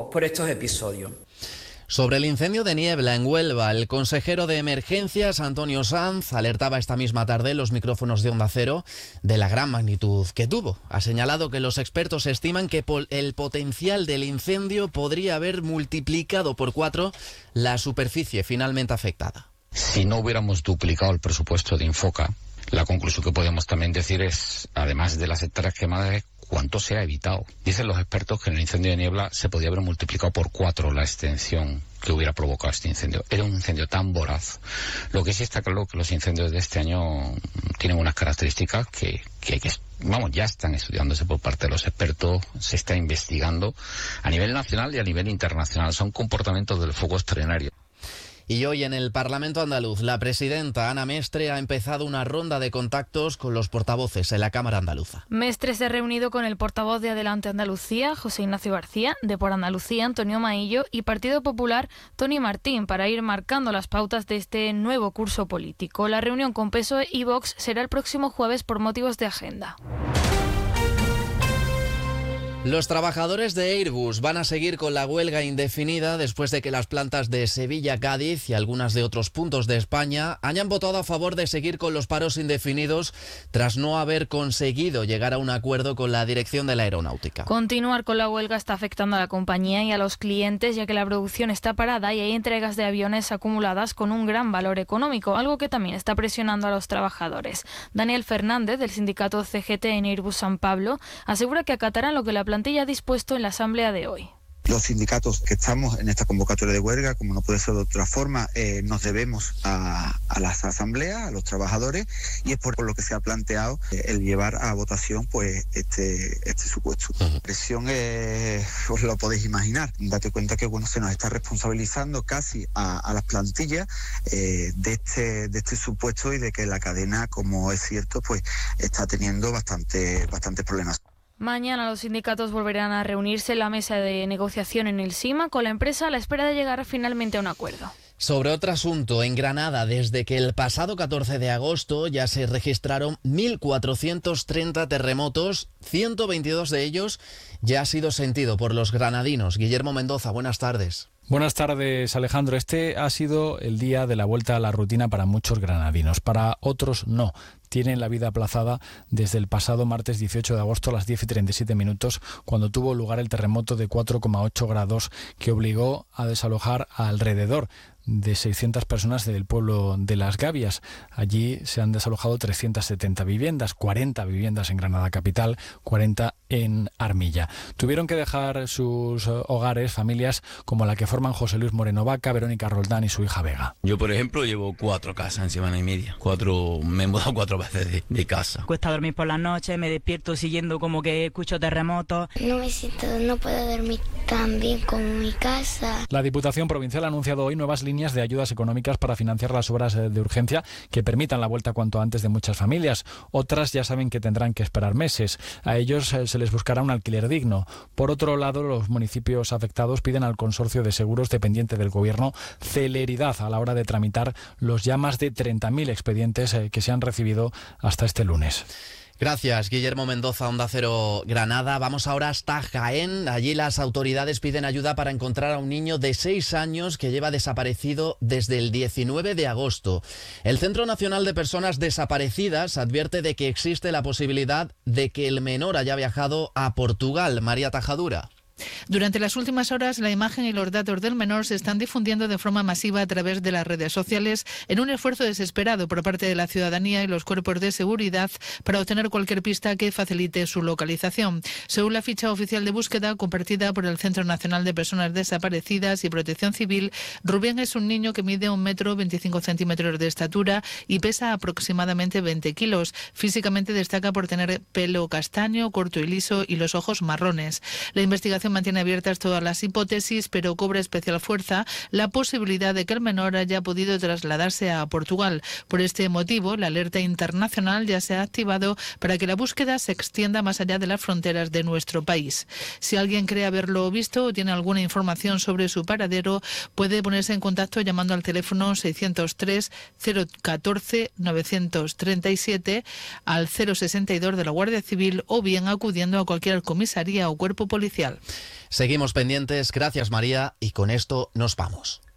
por estos episodios. Sobre el incendio de Niebla en Huelva, el consejero de Emergencias, Antonio Sanz, alertaba esta misma tarde en los micrófonos de Onda Cero de la gran magnitud que tuvo. Ha señalado que los expertos estiman que el potencial del incendio podría haber multiplicado por 4 la superficie finalmente afectada. Si no hubiéramos duplicado el presupuesto de Infoca, la conclusión que podemos también decir es, además de las hectáreas quemadas, es cuánto se ha evitado. Dicen los expertos que en el incendio de Niebla se podía haber multiplicado por 4 la extensión que hubiera provocado este incendio. Era un incendio tan voraz. Lo que sí está claro que los incendios de este año tienen unas características que ya están estudiándose por parte de los expertos, se está investigando a nivel nacional y a nivel internacional. Son comportamientos del fuego extraordinario. Y hoy en el Parlamento andaluz, la presidenta Ana Mestre ha empezado una ronda de contactos con los portavoces en la Cámara andaluza. Mestre se ha reunido con el portavoz de Adelante Andalucía, José Ignacio García, de Por Andalucía, Antonio Maillo, y Partido Popular, Tony Martín, para ir marcando las pautas de este nuevo curso político. La reunión con PSOE y Vox será el próximo jueves por motivos de agenda. Los trabajadores de Airbus van a seguir con la huelga indefinida después de que las plantas de Sevilla, Cádiz y algunas de otros puntos de España hayan votado a favor de seguir con los paros indefinidos tras no haber conseguido llegar a un acuerdo con la dirección de la aeronáutica. Continuar con la huelga está afectando a la compañía y a los clientes, ya que la producción está parada y hay entregas de aviones acumuladas con un gran valor económico, algo que también está presionando a los trabajadores. Daniel Fernández, del sindicato CGT en Airbus San Pablo, asegura que acatarán lo que la plantilla ha dispuesto en la asamblea de hoy. Los sindicatos que estamos en esta convocatoria de huelga, como no puede ser de otra forma, nos debemos a las asambleas, a los trabajadores, y es por lo que se ha planteado el llevar a votación pues este supuesto. La presión os lo podéis imaginar. Date cuenta que se nos está responsabilizando casi a las plantillas de este supuesto y de que la cadena, como es cierto, pues está teniendo bastantes problemas. Mañana los sindicatos volverán a reunirse en la mesa de negociación en el SIMA con la empresa a la espera de llegar finalmente a un acuerdo. Sobre otro asunto, en Granada, desde que el pasado 14 de agosto ya se registraron 1.430 terremotos, 122 de ellos ya ha sido sentido por los granadinos. Guillermo Mendoza, buenas tardes. Buenas tardes, Alejandro. Este ha sido el día de la vuelta a la rutina para muchos granadinos. Para otros no. Tienen la vida aplazada desde el pasado martes 18 de agosto a las 10:37, cuando tuvo lugar el terremoto de 4,8 grados que obligó a desalojar alrededor de 600 personas del pueblo de Las Gavias. Allí se han desalojado 370 viviendas, 40 viviendas en Granada capital, 40 en Armilla. Tuvieron que dejar sus hogares familias como la que forman José Luis Moreno Vaca, Verónica Roldán y su hija Vega. Yo, por ejemplo, llevo 4 casas en semana y media. Me he mudado 4 veces de casa. Cuesta dormir por las noches, me despierto siguiendo como que escucho terremotos. No puedo dormir tan bien como en mi casa. La Diputación Provincial ha anunciado hoy nuevas líneas de ayudas económicas para financiar las obras de urgencia que permitan la vuelta cuanto antes de muchas familias. Otras ya saben que tendrán que esperar meses. A ellos se les buscará un alquiler digno. Por otro lado, los municipios afectados piden al Consorcio de Seguros dependiente del Gobierno celeridad a la hora de tramitar los ya más de 30.000 expedientes que se han recibido hasta este lunes. Gracias, Guillermo Mendoza, Onda Cero Granada. Vamos ahora hasta Jaén. Allí las autoridades piden ayuda para encontrar a un niño de 6 años que lleva desaparecido desde el 19 de agosto. El Centro Nacional de Personas Desaparecidas advierte de que existe la posibilidad de que el menor haya viajado a Portugal. María Tajadura. Durante las últimas horas, la imagen y los datos del menor se están difundiendo de forma masiva a través de las redes sociales en un esfuerzo desesperado por parte de la ciudadanía y los cuerpos de seguridad para obtener cualquier pista que facilite su localización. Según la ficha oficial de búsqueda compartida por el Centro Nacional de Personas Desaparecidas y Protección Civil, Rubén es un niño que mide 1,25 m de estatura y pesa aproximadamente 20 kilos. Físicamente destaca por tener pelo castaño, corto y liso y los ojos marrones. La investigación mantiene abiertas todas las hipótesis, pero cobra especial fuerza la posibilidad de que el menor haya podido trasladarse a Portugal. Por este motivo, la alerta internacional ya se ha activado para que la búsqueda se extienda más allá de las fronteras de nuestro país. Si alguien cree haberlo visto o tiene alguna información sobre su paradero, puede ponerse en contacto llamando al teléfono 603 014 937 al 062 de la Guardia Civil o bien acudiendo a cualquier comisaría o cuerpo policial. Seguimos pendientes, gracias María, y con esto nos vamos.